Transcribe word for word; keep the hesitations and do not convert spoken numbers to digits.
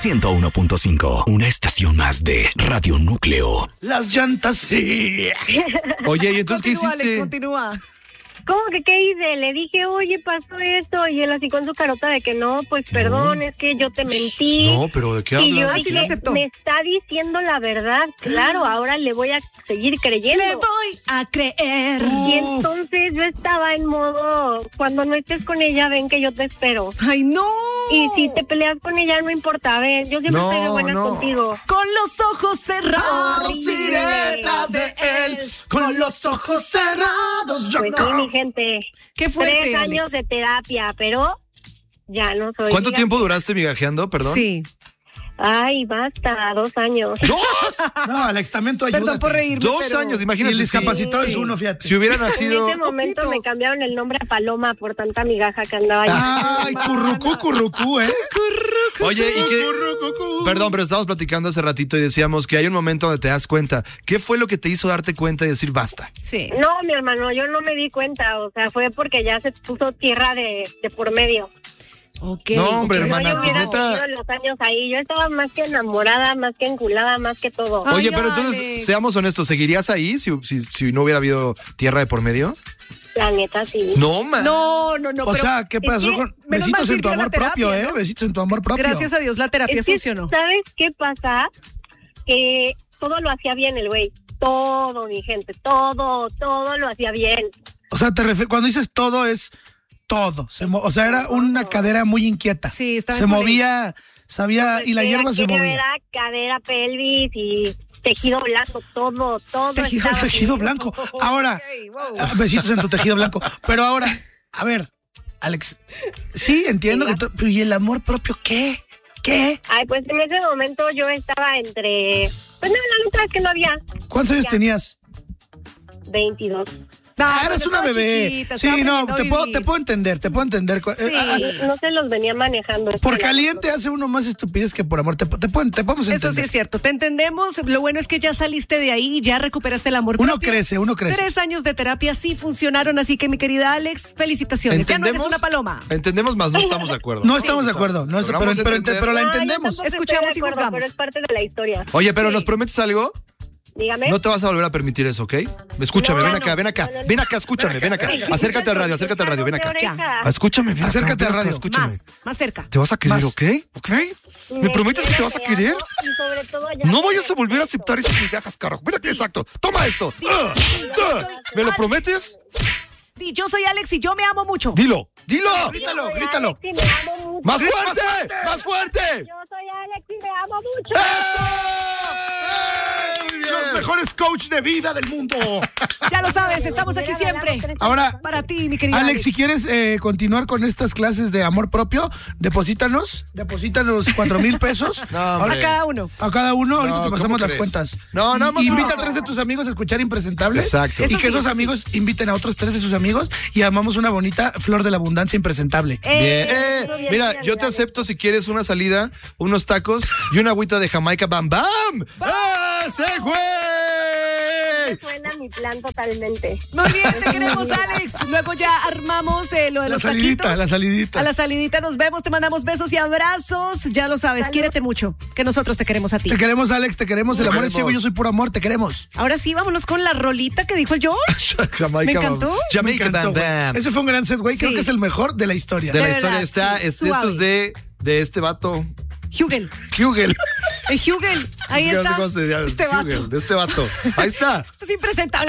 ciento uno punto cinco, una estación más de Radio Núcleo. Las llantas sí. Oye, ¿y entonces qué Continúa, hiciste? Alex, continúa. ¿Cómo que qué hice? Le dije, oye, pasó esto. Y él así con su carota de que no, pues perdón, es que yo te mentí. No, pero ¿de qué Y yo hablas? Ah, sí dije, lo aceptó. me está diciendo la verdad. Claro, ahora le voy a seguir creyendo. Le voy a creer. Y entonces yo estaba en modo, cuando no estés con ella, ven que yo te espero. ¡Ay, no! Y si te peleas con ella, no importa, ven, yo siempre No, estoy de buenas no. contigo. Con los ojos cerrados. Iré detrás de él con los ojos cerrados. Yo Pues no. sí, mi gente. Qué fuerte, Tres años Alex. de terapia, pero ya no soy. ¿Cuánto Diga- tiempo duraste migajeando, perdón? Sí. Ay, basta, dos años. ¡Dos! No, Alex, también tú ayúdate. Perdón por reírme, Dos pero- años, Y imagínate. el si- discapacitado Sí. es uno, fíjate. Si hubiera En nacido... ese momento Poquitos. me cambiaron el nombre a Paloma por tanta migaja que andaba ahí. Ay, currucú, currucú, ¿eh? Oye, ¿y qué? Currucucú. Perdón, pero estábamos platicando hace ratito y decíamos que hay un momento donde te das cuenta. ¿Qué fue lo que te hizo darte cuenta y decir basta? Sí. No, mi hermano, yo no me di cuenta, o sea, fue porque ya se puso tierra de, de por medio. Ok. No, hombre, ok. hermana, yo pues hubiera neta- vivido los años ahí, yo estaba más que enamorada, más que enculada, más que todo. Ay, Oye, pero entonces, Alex. seamos honestos, ¿seguirías ahí si, si, si no hubiera habido tierra de por medio? La neta, sí. No, man. No, no, no. O pero sea, ¿qué pasó que con menos mal besitos en tu sirvió la amor terapia, propio, eh? ¿no? Besitos en tu amor propio. gracias a Dios la terapia Es que, funcionó. ¿sabes qué pasa? Que todo lo hacía bien el güey. Todo, mi gente, todo, todo lo hacía bien. O sea, te refiero, cuando dices todo es todo. Se mo- o sea, era una cadera muy inquieta. Sí, estaba Se en colectivo. movía, sabía, y la Era hierba se movía. Era cadera, pelvis y tejido blanco, todo, todo. Tejido- estaba Tejido bien. blanco. Ahora, Ok, wow. ah, besitos en tu tejido blanco. Pero ahora, a ver, Alex, sí, entiendo que tú, pero ¿y el amor propio qué? ¿Qué? Ay, pues en ese momento yo estaba entre... Pues no, la neta es que no había ¿Cuántos años Ya. tenías? veintidós. Ah, No, eres pero una estaba bebé. chiquita, Sí, estaba no, aprendiendo a te puedo, vivir. te puedo entender, te puedo entender. cu- Sí. eh, ah, ah, No se los venía manejando. por caliente hace uno más estupidez que por amor. Te, te, puedo- te podemos entender. Eso sí es cierto, te entendemos. Lo bueno es que ya saliste de ahí y ya recuperaste el amor Uno propio. crece, uno crece. Tres años de terapia sí funcionaron, así que mi querida Alex, felicitaciones. Ya no eres una paloma. Entendemos, más no estamos de acuerdo. No estamos de acuerdo, no, pero, Logramos pero, pero, entender. pero la No, yo entendemos. tampoco Escuchamos estoy de y acuerdo, juzgamos. Pero es parte de la historia. Oye, pero Sí. ¿nos prometes algo? Dígame. No te vas a volver a permitir eso, ¿ok? Escúchame, No, ven no, acá, ven acá, no, no, no. ven acá, escúchame, ven acá. Acércate al radio, acércate al radio, ven acá. Ya. Ah, Escúchame, ven acá, Acércate ven al acá, radio. escúchame. Más, más cerca. ¿Te vas a querer, Más. ok? ¿Ok? ¿Me prometes que te vas a quiero, querer? te amo y sobre todo ya No me vayas a volver a respeto. aceptar esas migajas, carajo. Ven aquí, exacto. Toma esto. Ah, ah. ¿Me lo prometes? Di, yo soy Alex y yo me amo mucho. Dilo, dilo. Grítalo, Soy grítalo. Alex y me amo mucho. ¡Más fuerte! ¡Más fuerte! Yo soy Alex y me amo mucho. Los mejores coach de vida del mundo. Ya lo sabes, estamos aquí siempre. Ahora, Para ti, mi querida Alex, Alex. si quieres eh, continuar con estas clases de amor propio, deposítanos, deposítanos cuatro mil pesos. No, A hombre. cada uno. A cada uno, ahorita No, te ¿cómo pasamos las crees? cuentas. No, nada más Invita uno. a tres de tus amigos a escuchar Impresentable. Exacto. Y Eso que sí, esos eso sí. amigos inviten a otros tres de sus amigos y armamos una bonita flor de la abundancia impresentable. Bien. Eh, Eh, muy bien, mira, muy yo te agradable. acepto si quieres una salida, unos tacos y una agüita de Jamaica. ¡Bam, bam! ¡Ese güey! Suena mi plan totalmente. Muy bien, te queremos, Alex. Luego ya armamos eh, lo de La los salidita, taquitos. la salidita. A la salidita nos vemos, te mandamos besos y abrazos. Ya lo sabes, Salud. quiérete mucho, que nosotros te queremos a ti. Te queremos, Alex, te queremos. El Te amor es queremos. ciego, yo soy puro amor, te queremos. Ahora sí, vámonos con la rolita que dijo el George. Jamaica. Me encantó. Bam. Me Jamaica, encantó, bam, güey. bam. Ese fue un gran set, güey. Creo Sí. que es el mejor de la historia. De la De historia verdad, está, sí, es- suave. esto es de, de este vato. Hugel. Hugel. El Hugel. Ahí Es que no sé está. cómo se llama. Este vato. Hugel, de este vato. Ahí está. Esto es impresentable.